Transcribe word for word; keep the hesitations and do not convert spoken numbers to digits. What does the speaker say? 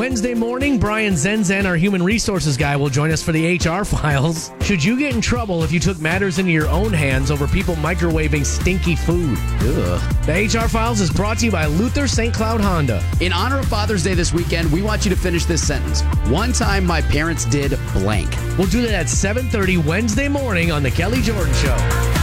Wednesday morning, Brian Zenzen, our human resources guy, will join us for the H R Files. Should you get in trouble if you took matters into your own hands over people microwaving stinky food? Ugh. The H R Files is brought to you by Luther Saint Cloud Honda. In honor of Father's Day this weekend, we want you to finish this sentence. One time my parents did blank. We'll do that at seven thirty Wednesday morning on The Kelly Jordan Show.